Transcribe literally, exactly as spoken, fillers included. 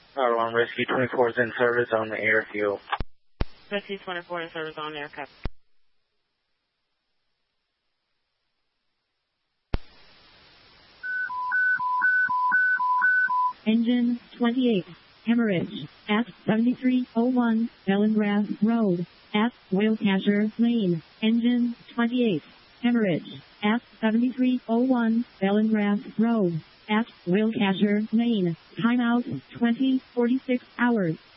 Power one, Rescue twenty-four is in service on the airfield. Rescue twenty-four in service on air, copy. Engine twenty-eight, hemorrhage, at seventy-three oh one, Bellingrass Road, at Whalecacher Lane. Engine twenty-eight, hemorrhage, at seventy-three oh one, Bellingrass Road, at Whalecacher Lane. Timeout twenty forty-six hours.